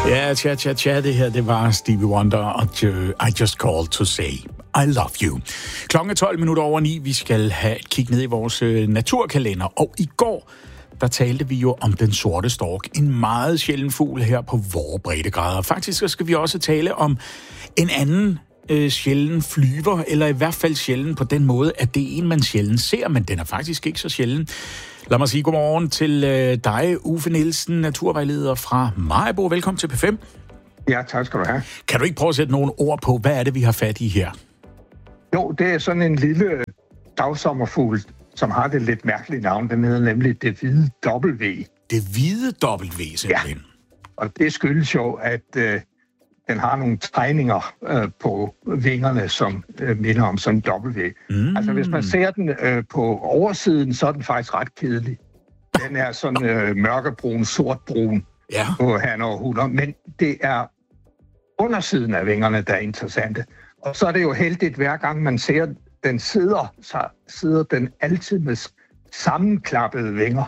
Ja, tja, det her, det var Stevie Wonder og I Just Called to Say I Love You. Klokken er 12:12. Vi skal have et kig ned i vores naturkalender, og i går, der talte vi jo om den sorte stork, en meget sjælden fugl her på vore breddegrader. Faktisk så skal vi også tale om en anden sjælden flyver, eller i hvert fald sjælden på den måde, at det er en, man sjældent ser, men den er faktisk ikke så sjælden. Lad mig sige godmorgen til dig, Uffe Nielsen, naturvejleder fra Maribo. Velkommen til P5. Ja, tak skal du have. Kan du ikke prøve at sætte nogle ord på, hvad er det, vi har fat i her? Jo, det er sådan en lille dagsommerfugl, som har det lidt mærkelige navn. Den hedder nemlig det hvide W. Det hvide W, simpelthen. Ja, og det skyldes jo, at den har nogle tegninger på vingerne, som minder om sådan en W. Altså, hvis man ser den på oversiden, så er den faktisk ret kedelig. Den er sådan mørkebrun, sortbrun på hanner og hunder. Men det er undersiden af vingerne, der er interessante. Og så er det jo heldigt, hver gang man ser den så sidder den altid med sammenklappede vinger.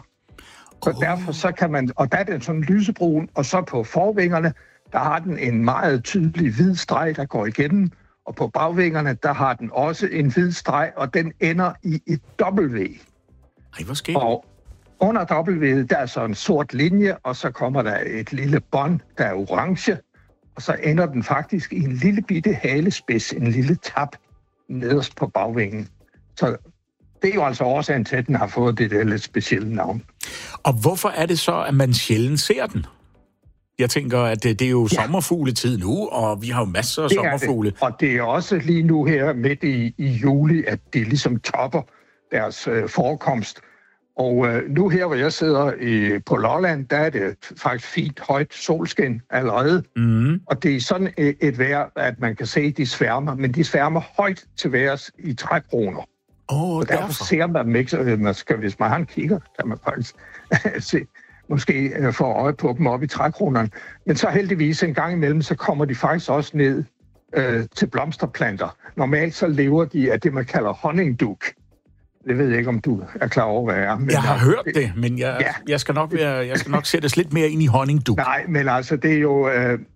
Så derfor så kan man, og der er den sådan lysebrun, og så på forvingerne, der har den en meget tydelig hvid streg, der går igennem, og på bagvingerne, der har den også en hvid streg, og den ender i et W. Ej, hvor skægt. Og under W'et, der er så en sort linje, og så kommer der et lille bånd, der er orange, og så ender den faktisk i en lille bitte halespids, en lille tap nederst på bagvingen. Så det er jo altså årsagen til, at den har fået det der lidt specielle navn. Og hvorfor er det så, at man sjældent ser den? Jeg tænker, at det er jo sommerfugletid nu, og vi har jo masser af sommerfugle. Det. Og det er også lige nu her midt i juli, at de ligesom topper deres forekomst. Og nu her, hvor jeg sidder på Lolland, der er det faktisk fint højt solskin allerede. Og det er sådan et vejr, at man kan se, at de sværmer, men de sværmer højt til værs i trækroner. Og derfor ser man dem ikke. Hvis man har en kigger, kan man faktisk se, måske få øje på dem op i trækronerne. Men så heldigvis en gang imellem, så kommer de faktisk også ned til blomsterplanter. Normalt så lever de af det, man kalder honningdug. Det ved jeg ikke, om du er klar over, hvad det er. Men jeg har hørt det, men jeg skal nok sættes lidt mere ind i honningdug. Nej, men altså, det er jo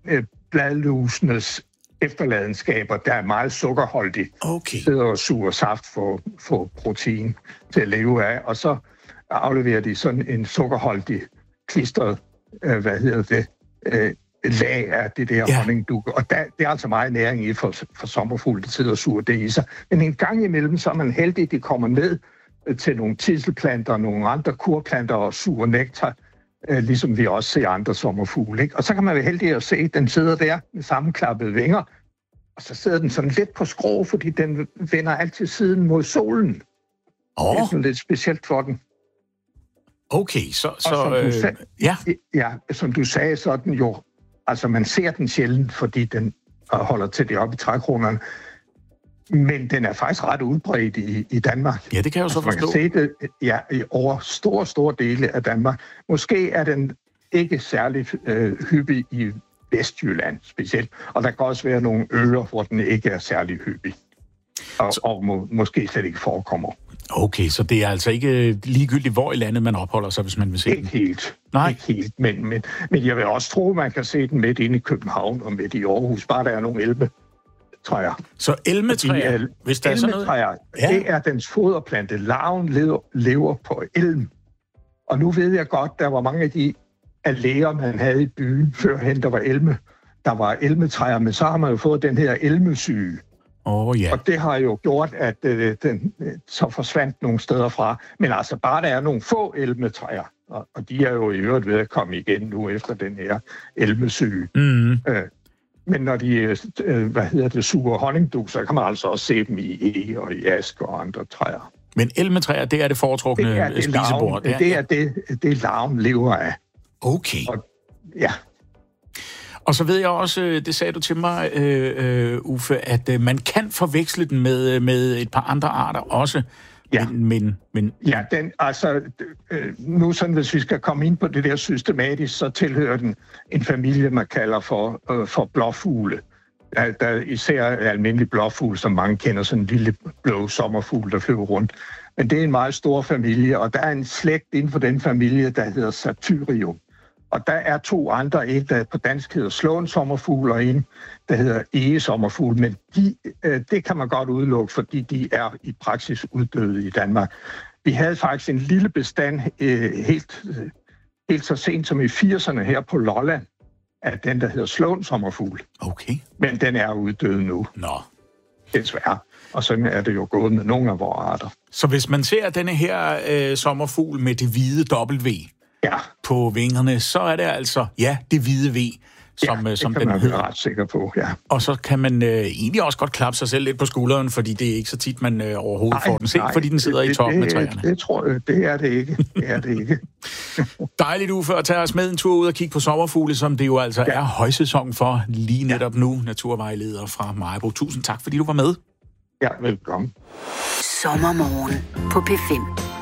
bladlusenes efterladenskaber, der er meget sukkerholdige. Okay. Sidder og suger saft for protein til at leve af, og så afleverer de sådan en sukkerholdig klistret, lag af det der honningdug. Og det er altså meget næring i for sommerfugle, der sidder og suger det i sig. Men en gang imellem, så er man heldig, at de kommer ned til nogle tidselplanter, nogle andre kurplanter og suger nektar, ligesom vi også ser andre sommerfugle. Ikke? Og så kan man være heldig at se, at den sidder der med sammenklappede vinger, og så sidder den sådan lidt på skrå, fordi den vender altid siden mod solen. Det er sådan lidt specielt for den. Okay, som du sagde, så er den jo, altså man ser den sjældent, fordi den holder til det oppe i trækronerne, men den er faktisk ret udbredt i Danmark. Ja, det kan jeg jo så forstå. Man kan se det over store dele af Danmark. Måske er den ikke særlig hyppig i Vestjylland specielt, og der kan også være nogle øer, hvor den ikke er særlig hyppig, og måske slet ikke forekommer. Okay, så det er altså ikke ligegyldigt, hvor i landet man opholder sig, hvis man vil se den? Ikke helt. Nej. Ikke helt, men jeg vil også tro, man kan se den midt inde i København og midt i Aarhus, bare der er nogle elmetræer. Så elmetræer, hvis der er sådan noget? Det er dens foderplante. Larven lever på elm. Og nu ved jeg godt, der var mange af de alléer, man havde i byen, førhen der var elmetræer, men så har man jo fået den her elmesyge. Og det har jo gjort, at den så forsvandt nogle steder fra. Men altså bare der er nogle få elmetræer, og de er jo i øvrigt ved at komme igen nu efter den her elmesyge. Men når de suger honningdug, så kan man altså også se dem i eg og i ask og andre træer. Men elmetræer, det er det foretrukne spisebord? Det er larven lever af. Okay. Og så ved jeg også, det sagde du til mig, Uffe, at man kan forveksle den med et par andre arter også. Ja, Ja, nu sådan, hvis vi skal komme ind på det der systematisk, så tilhører den en familie, man kalder for blåfugle. Der er især almindelig blåfugl, som mange kender, sådan en lille blå sommerfugl, der flyver rundt. Men det er en meget stor familie, og der er en slægt inden for den familie, der hedder Satyrium. Og der er 2 andre, en der på dansk hedder slåensommerfugl, og en der hedder egesommerfugl, men det kan man godt udelukke, fordi de er i praksis uddøde i Danmark. Vi havde faktisk en lille bestand helt så sent som i 80'erne her på Lolland, af den, der hedder slåensommerfugl. Okay. Men den er uddød nu. Nå. Desværre. Og sådan er det jo gået med nogle af vores arter. Så hvis man ser denne her sommerfugl med det hvide W på vingerne, så er det altså, det hvide V, som det kan den man være ret sikker på, ja. Og så kan man egentlig også godt klappe sig selv lidt på skulderen, fordi det er ikke så tit, man overhovedet får den set, fordi den sidder i toppen af træerne. Det tror jeg, det er det ikke. Det er det ikke. Dejligt, Uffe, at tage os med en tur ud og kigge på sommerfugle, som det jo altså er højsæson for lige netop nu. Naturvejleder fra Maribo. Tusind tak, fordi du var med. Ja, velkommen. Sommermorgen på P5.